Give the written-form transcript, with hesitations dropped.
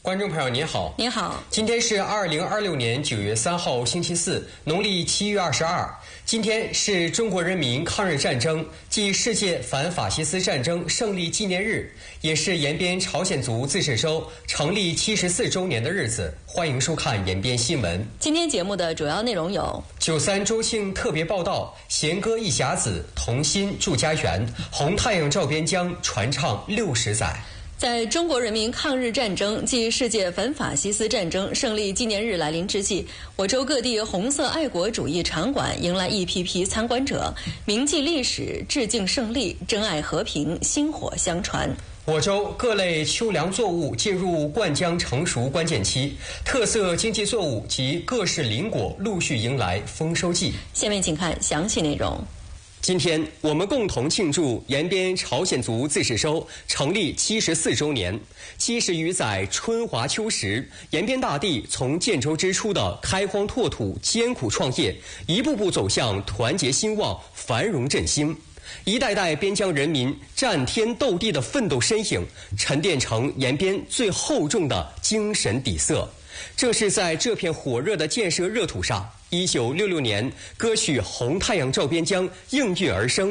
观众朋友您好， 您好， 今天是2026年9月3号星期四，农历7月22。今天是中国人民抗日战争暨世界反法西斯战争胜利纪念日，也是延边朝鲜族自治州成立74周年的日子。欢迎收看延边新闻。 今天节目的主要内容有 ：93周庆特别报道，弦歌一甲子，同心筑家园，红太阳照边疆，传唱60载。 在中国人民抗日战争暨世界反法西斯战争胜利纪念日来临之际，我州各地红色爱国主义场馆迎来一批批参观者，铭记历史，致敬胜利，珍爱和平，薪火相传。 我州各类秋粮作物进入灌浆成熟关键期，特色经济作物及各式林果陆续迎来丰收季。 下面请看详细内容。 今天我们共同庆祝延边朝鲜族自治州成立74周年。70余载春华秋实，延边大地从建州之初的开荒拓土、艰苦创业，一步步走向团结兴旺、繁荣振兴。一代代边疆人民战天斗地的奋斗身影，沉淀成延边最厚重的精神底色。正是在这片火热的建设热土上，1966年歌曲《红太阳照边疆》应运而生，